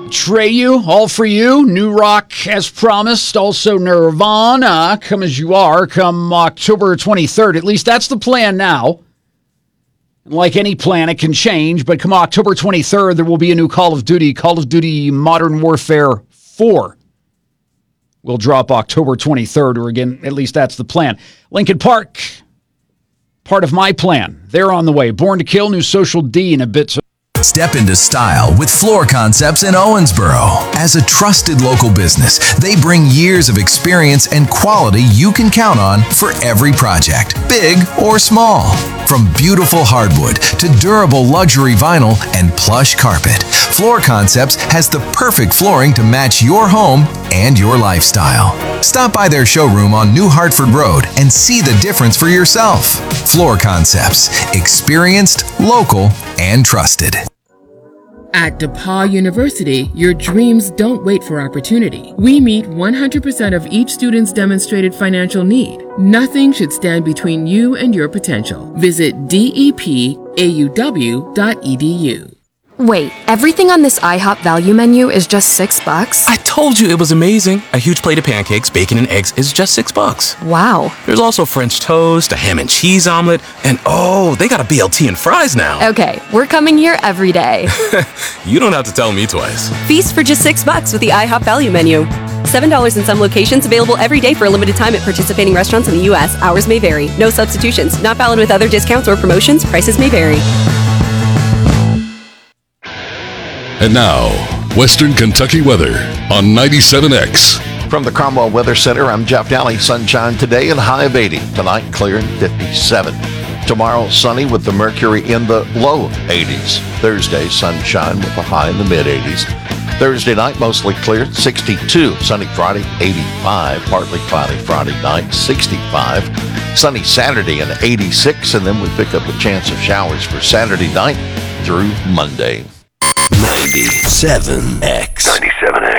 Atreyu, All For You, New Rock as promised, also Nirvana, Come As You Are, come October 23rd. At least that's the plan now. Like any plan, it can change, but come October 23rd, there will be a new Call of Duty Modern Warfare 4. Will drop October 23rd, or again, at least that's the plan. Linkin Park, part of my plan. They're on the way. Born to Kill, new Social D in a bit. Step into style with Floor Concepts in Owensboro. As a trusted local business, they bring years of experience and quality you can count on for every project, big or small. From beautiful hardwood to durable luxury vinyl and plush carpet, Floor Concepts has the perfect flooring to match your home and your lifestyle. Stop by their showroom on New Hartford Road and see the difference for yourself. Floor Concepts, experienced, local, and trusted. At DePauw University, your dreams don't wait for opportunity. We meet 100% of each student's demonstrated financial need. Nothing should stand between you and your potential. Visit depauw.edu. Wait, everything on this IHOP value menu is just $6? I told you it was amazing. A huge plate of pancakes, bacon, and eggs is just $6. Wow. There's also French toast, a ham and cheese omelet, and they got a BLT and fries now. Okay, we're coming here every day. You don't have to tell me twice. Feast for just $6 with the IHOP value menu. $7 in some locations, available every day for a limited time at participating restaurants in the U.S. Hours may vary. No substitutions. Not valid with other discounts or promotions. Prices may vary. And now, Western Kentucky weather on 97X. From the Cromwell Weather Center, I'm Jeff Daly. Sunshine today and high of 80. Tonight, clear and 57. Tomorrow, sunny with the mercury in the low 80s. Thursday, sunshine with a high in the mid-80s. Thursday night, mostly clear, 62. Sunny Friday, 85. Partly cloudy Friday night, 65. Sunny Saturday and 86. And then we pick up a chance of showers for Saturday night through Monday. 97X. 97X.